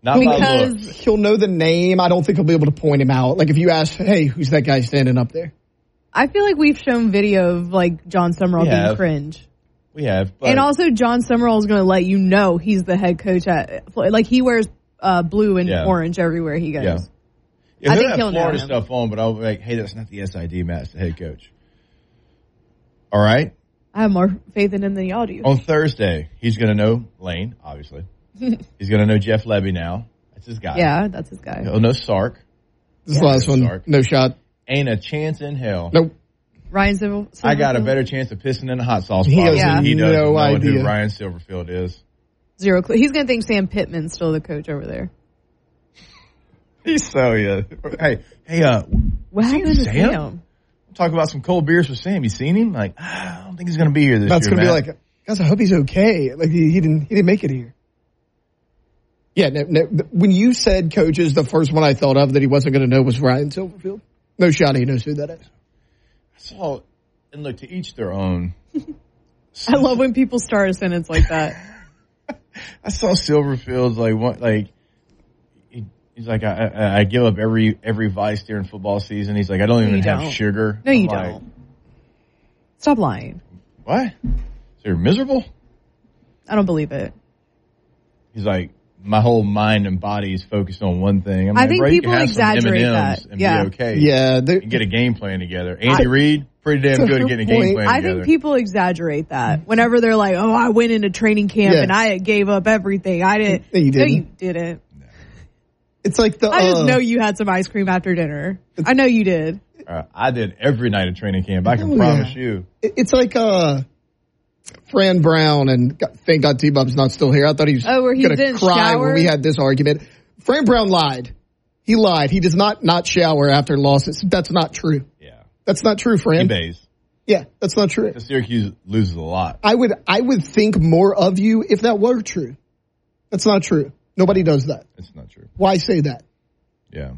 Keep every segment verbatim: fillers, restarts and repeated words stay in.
Not because he'll know the name. I don't think he'll be able to point him out. Like if you ask, hey, who's that guy standing up there? I feel like we've shown video of like John Summerall We being have. cringe. We have. But And also John Summerall is going to let you know he's the head coach at, like he wears uh, blue and Yeah. orange everywhere he goes. Yeah. Yeah, I he'll think have he'll know Florida him. stuff on, but I'll be like, hey, that's not the S I D, Matt. It's the head coach. All right? I have more faith in him than y'all do. On Thursday, he's going to know Lane, obviously. He's going to know Jeff Levy now. That's his guy. Yeah, that's his guy. He'll know Sark. This Yeah. last one, Sark. no shot. Ain't a chance in hell. Nope. Ryan Silver. I got a Silverfield? better chance of pissing in a hot sauce He pot has than he does no of knowing idea. who Ryan Silverfield is. Zero clue. He's going to think Sam Pittman's still the coach over there. He's so, yeah. Hey, hey, uh, What see happened to Sam? Sam? talk about some cold beers with Sam. You seen him? Like, ah, I don't think he's going to be here this That's year, going to be Matt. like, guys, I hope he's okay. Like he, he didn't he didn't make it here. Yeah, no, no, when you said coaches, the first one I thought of that he wasn't going to know was Ryan Silverfield. No shot he knows who that is. I saw, and look, to each their own. I love when people start a sentence like that. I saw Silverfield's like one, like he, he's like I, I, I give up every every vice during football season. He's like I don't No, even you have don't. sugar. No, you I'm like, don't. Stop lying. What? So you're miserable? I don't believe it. He's like my whole mind and body is focused on one thing. I'm I like, think bro, you people can have some exaggerate M and M's that. and Yeah. be okay. Yeah, and get a game plan together. Andy I- Reid, pretty damn good at getting a game point, plan I together. think people exaggerate that. Whenever they're like, oh, I went into training camp Yeah. and I gave up everything. I didn't. No, you No, you didn't. didn't. It's like the. I just uh, know you had some ice cream after dinner. I know you did. Uh, I did every night of training camp. I can Oh, promise yeah. you. it- It's like uh, Fran Brown and God- thank God T-Bub's not still here. I thought he was Oh, where he gonna didn't cry shower? when we had this argument. Fran Brown lied. He lied. He does not not shower after losses. That's not true. Yeah. That's not true, He Fran. bays. Yeah, that's not true. Syracuse loses a lot. I would I would think more of you if that were true. That's not true. Nobody does that. It's not true. Why say that? Yeah.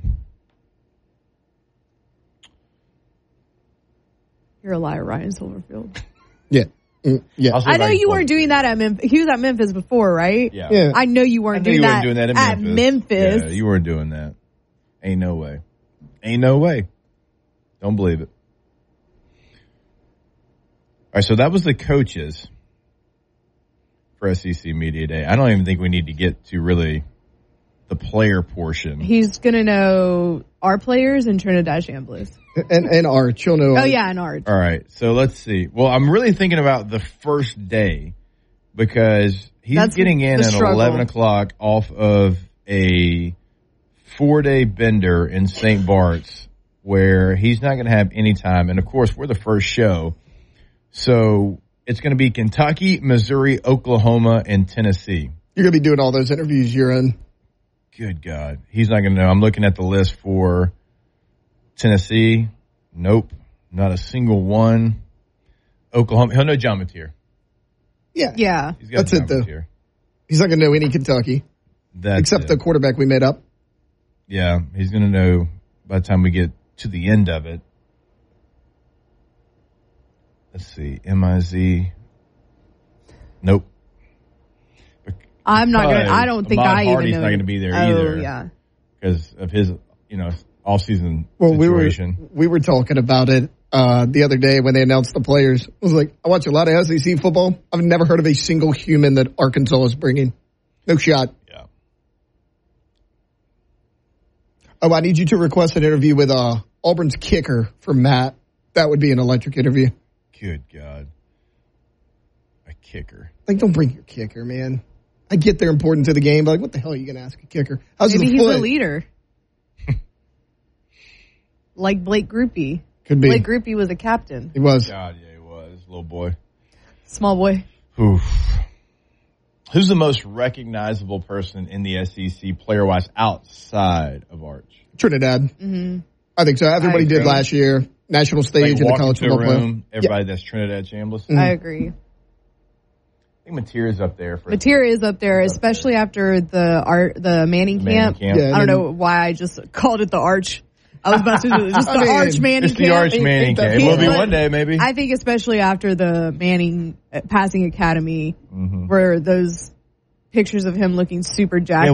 You're a liar, Ryan Silverfield. Yeah. Mm, yeah. I'll see I if know can you plug weren't it. doing that at Memphis. He was at Memphis before, right? Yeah. Yeah. I know you I weren't, knew doing, you that weren't doing that at in Memphis. Memphis. Yeah, you weren't doing that. Ain't no way. Ain't no way. Don't believe it. All right, so that was the coaches for S E C Media Day. I don't even think we need to get to really the player portion. He's going to know our players and Trinidad Chambliss. And and Arch, you'll know. Oh, Arch. yeah, and Arch. All right, so let's see. Well, I'm really thinking about the first day because he's That's getting in the at struggle. eleven o'clock off of a four-day bender in Saint Bart's where he's not going to have any time. And, of course, we're the first show. So it's going to be Kentucky, Missouri, Oklahoma, and Tennessee. You're going to be doing all those interviews you're in. Good God. He's not going to know. I'm looking at the list for Tennessee. Nope. Not a single one. Oklahoma. He'll know John Mateer. Yeah. Yeah. He's got That's John it, though. Mateer. He's not going to know any Kentucky, That's except it. the quarterback we made up. Yeah, he's going to know by the time we get to the end of it. Let's see. M I Z. Nope. I'm not going to, Because I don't think Ahmad I Hardy's even know. not going to be there oh, either. yeah. Because of his, you know, off-season Well, situation. we were we were talking about it uh, the other day when they announced the players. I was like, I watch a lot of S E C football. I've never heard of a single human that Arkansas is bringing. No shot. Yeah. Oh, I need you to request an interview with uh, Auburn's kicker for Matt. That would be an electric interview. Good God. A kicker. Like, don't bring your kicker, man. I get they're important to the game, but like, what the hell are you going to ask a kicker? How's Maybe the he's foot? a leader. Like Blake Groupie. Could be. Blake Groupie was a captain. He was. God, yeah, he was. Little boy. Small boy. Oof. Who's the most recognizable person in the S E C player-wise outside of Arch? Trinidad. Mm-hmm. I think so. Everybody I did agree. last year. National stage Like in the walk college into a football room, playoff. everybody that's Trinidad Chambliss. Mhm. I agree. I think Mateer's up there. For Mateer is up there, especially after the art, the Manning The Manning camp. camp. Yeah, I don't and know why I just called it the Arch. I was about to do just the I mean, Arch Manning It's the camp. Arch Manning ain't that camp. It will be But one day, maybe. I think especially after the Manning uh, passing academy, Mhm. where those pictures of him looking super jacked. Yeah,